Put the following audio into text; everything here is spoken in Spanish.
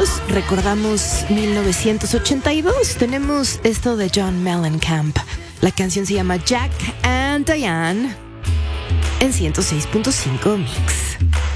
nosotros recordamos 1982. Tenemos esto de John Mellencamp. La canción se llama Jack and Diane en 106.5 Mix.